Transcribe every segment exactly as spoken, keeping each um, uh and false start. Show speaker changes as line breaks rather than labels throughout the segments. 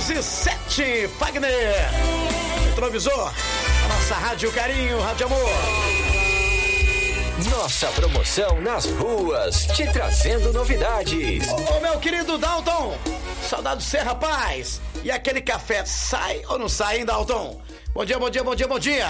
onze e sete, Fagner. Retrovisor, a nossa Rádio Carinho, Rádio Amor.
Nossa promoção nas ruas, te trazendo novidades.
Ô, meu querido Dalton, saudade de você, rapaz. E aquele café sai ou não sai, hein, Dalton? Bom dia, bom dia, bom dia, bom dia.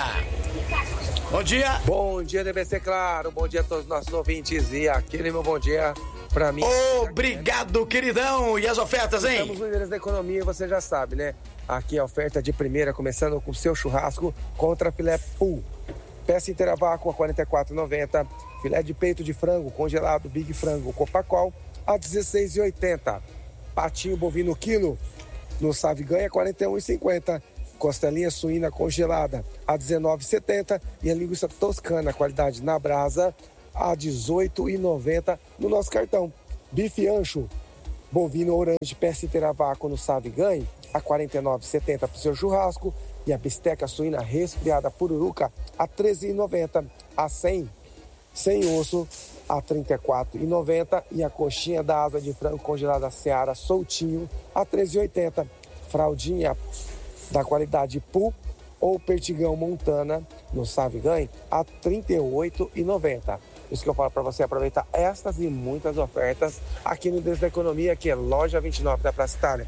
Bom dia.
Bom dia, D B C Claro. Bom dia a todos os nossos ouvintes. E aquele meu bom dia pra mim.
Obrigado, queridão. E as ofertas, hein?
Estamos líderes da economia, você já sabe, né? Aqui a oferta de primeira, começando com o seu churrasco contra filé pool. Peça inteira vácuo a quarenta e quatro reais e noventa centavos. Filé de peito de frango congelado Big Frango Copacol a dezesseis reais e oitenta centavos. Patinho bovino quilo no Saviganha quarenta e um reais e cinquenta centavos. Costelinha suína congelada a dezenove reais e setenta centavos. E a linguiça toscana, qualidade na brasa, a dezoito reais e noventa centavos no nosso cartão. Bife ancho bovino orange, peça inteira vácuo no Saviganha a quarenta e nove reais e setenta centavos para o seu churrasco. E a bisteca suína resfriada pururuca a treze reais e noventa centavos. A cem, sem osso, a trinta e quatro reais e noventa centavos. E a coxinha da asa de frango congelada Seara soltinho a treze reais e oitenta centavos. Fraldinha da qualidade Pu ou Pertigão Montana no Saviganha a trinta e oito reais e noventa centavos. Isso que eu falo para você aproveitar estas e muitas ofertas aqui no Deus da Economia, que é Loja vinte e nove da Praça Itália.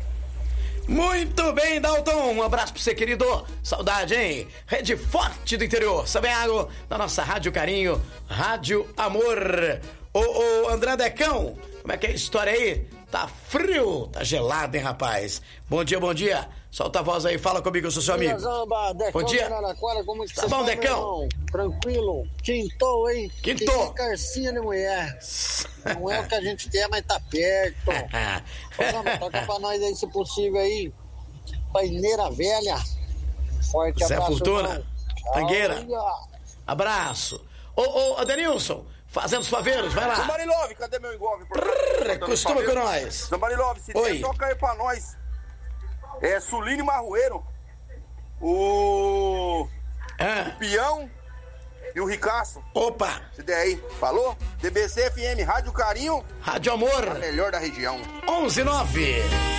Muito bem, Dalton. Um abraço pra você, querido. Saudade, hein? Rede Forte do Interior. Sabiago, da nossa Rádio Carinho, Rádio Amor. Ô, ô, André Decão, como é que é a história aí? Tá frio, tá gelado, hein, rapaz? Bom dia, bom dia. Solta a voz aí, fala comigo, eu sou seu amigo.
Zamba, Decão,
bom dia.
Araraquara, como é que
tá
você
bom,
tá,
Decão?
Tranquilo. Quintou, hein?
Quintou.
Que carcinha de mulher. Não é o que a gente quer, mas tá perto. Ô, Zamba, toca pra nós aí, se possível, aí. Paineira Velha. Forte
Zé
abraço,
Fortuna,
irmão.
Tangueira. Abraço. Ô, ô, Adenilson, fazendo os faveiros, vai lá.
Zambarilove, cadê meu engolve?
Costuma com nós.
Zambarilove, se
Oi.
der, toca aí pra nós. É Suline Marroeiro, o...
Ah.
o Peão e o Ricaço.
Opa.
Se der aí, falou? D B C F M, Rádio Carinho.
Rádio Amor.
A melhor da região.
onze e nove.